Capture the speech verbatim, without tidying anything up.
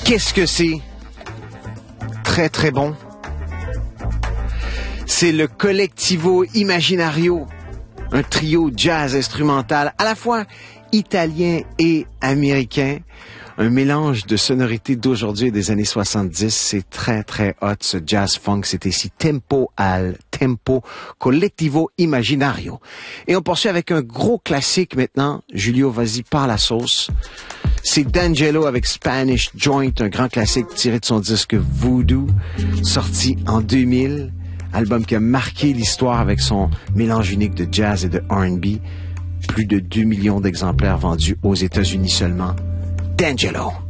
Qu'est-ce que c'est? Très, très bon. C'est le Collettivo Imaginario, un trio jazz instrumental à la fois italien et américain. Un mélange de sonorités d'aujourd'hui et des années soixante-dix. C'est très, très hot, ce jazz funk. C'est ici Tempo al Tempo, Collettivo Imaginario. Et on poursuit avec un gros classique maintenant. Julio, vas-y, par la sauce. C'est D'Angelo avec Spanish Joint, un grand classique tiré de son disque Voodoo, sorti en deux mille. Album qui a marqué l'histoire avec son mélange unique de jazz et de R and B. Plus de deux millions d'exemplaires vendus aux États-Unis seulement. D'Angelo.